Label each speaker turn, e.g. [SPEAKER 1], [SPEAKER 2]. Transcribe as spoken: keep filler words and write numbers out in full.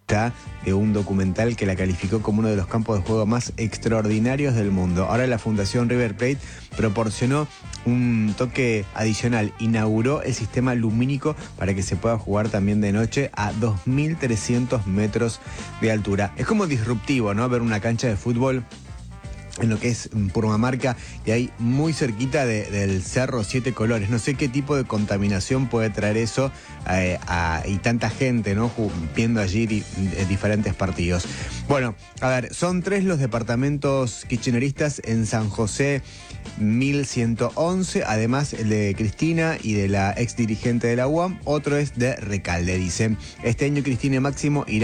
[SPEAKER 1] de un documental que la calificó como uno de los campos de juego más extraordinarios del mundo. Ahora la Fundación River Plate proporcionó un toque adicional, inauguró el sistema lumínico para que se pueda jugar también de noche a dos mil trescientos metros de altura. Es como disruptivo, ¿no? Ver una cancha de fútbol en lo que es Purmamarca, y ahí muy cerquita de, del Cerro Siete Colores. No sé qué tipo de contaminación puede traer eso eh, a, y tanta gente, ¿no? Viendo allí di, eh, diferentes partidos. Bueno, a ver, son tres los departamentos kirchneristas en San José mil ciento once, además el de Cristina y de la ex dirigente de la U A M, otro es de Recalde. Dicen, este año Cristina y Máximo irá